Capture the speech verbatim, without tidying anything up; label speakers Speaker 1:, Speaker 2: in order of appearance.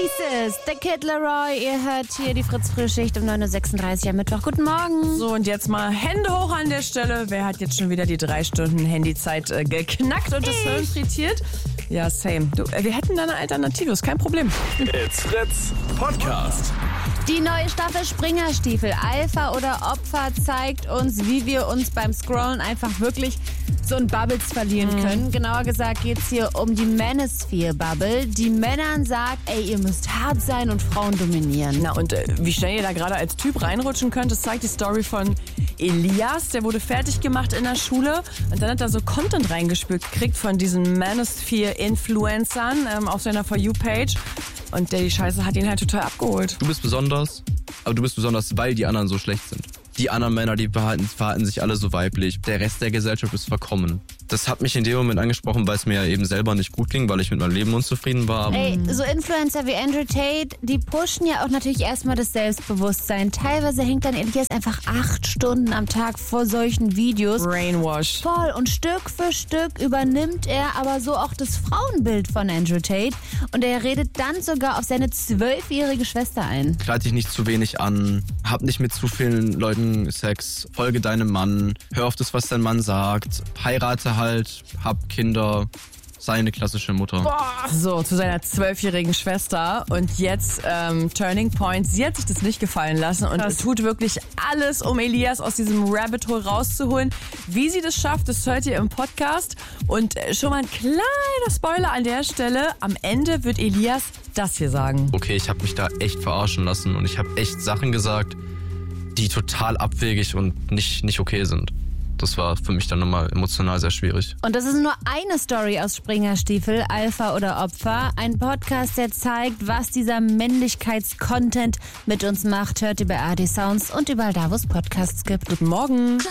Speaker 1: Pieces, der Kid Laroi. Ihr hört hier die Fritz-Frühschicht um neun Uhr sechsunddreißig am Mittwoch. Guten Morgen.
Speaker 2: So, und jetzt mal Hände hoch an der Stelle. Wer hat jetzt schon wieder die drei Stunden Handyzeit äh, geknackt und das Hirn frittiert? Ja, same. Du, äh, wir hätten da eine Alternative, ist kein Problem.
Speaker 3: It's Fritz Podcast.
Speaker 1: Die neue Staffel Springerstiefel, Alpha oder Opfer, zeigt uns, wie wir uns beim Scrollen einfach wirklich so in Bubbles verlieren mhm. können. Genauer gesagt geht es hier um die Manosphere-Bubble, die Männern sagt, ey, ihr müsst hart sein und Frauen dominieren.
Speaker 2: Na und äh, wie schnell ihr da gerade als Typ reinrutschen könnt, das zeigt die Story von Elias. Der wurde fertig gemacht in der Schule und dann hat er so Content reingespült gekriegt von diesen Manosphere-Influencern ähm, auf seiner For You-Page. Und der, die Scheiße hat ihn halt total abgeholt.
Speaker 4: Du bist besonders, aber du bist besonders, weil die anderen so schlecht sind. Die anderen Männer, die verhalten, verhalten sich alle so weiblich. Der Rest der Gesellschaft ist verkommen. Das hat mich in dem Moment angesprochen, weil es mir ja eben selber nicht gut ging, weil ich mit meinem Leben unzufrieden war.
Speaker 1: Ey, so Influencer wie Andrew Tate, die pushen ja auch natürlich erstmal das Selbstbewusstsein. Teilweise hängt dann Elias einfach acht Stunden am Tag vor solchen Videos.
Speaker 2: Brainwash.
Speaker 1: Voll. Und Stück für Stück übernimmt er aber so auch das Frauenbild von Andrew Tate. Und er redet dann sogar auf seine zwölfjährige Schwester ein.
Speaker 4: Kleid dich nicht zu wenig an, hab nicht mit zu vielen Leuten Sex, folge deinem Mann, hör auf das, was dein Mann sagt, heirate halt, hab Kinder, sei eine klassische Mutter.
Speaker 2: Boah. So, zu seiner zwölfjährigen Schwester. Und jetzt ähm, Turning Point. Sie hat sich das nicht gefallen lassen und
Speaker 1: Krass.
Speaker 2: tut wirklich alles, um Elias aus diesem Rabbit Hole rauszuholen. Wie sie das schafft, das hört ihr im Podcast. Und äh, schon mal ein kleiner Spoiler an der Stelle. Am Ende wird Elias das hier sagen.
Speaker 4: Okay, ich habe mich da echt verarschen lassen und ich habe echt Sachen gesagt, die total abwegig und nicht, nicht okay sind. Das war für mich dann nochmal emotional sehr schwierig.
Speaker 1: Und das ist nur eine Story aus Springerstiefel, Alpha oder Opfer. Ein Podcast, der zeigt, was dieser Männlichkeits-Content mit uns macht. Hört ihr bei A D Sounds und überall da, wo es Podcasts gibt.
Speaker 2: Guten Morgen.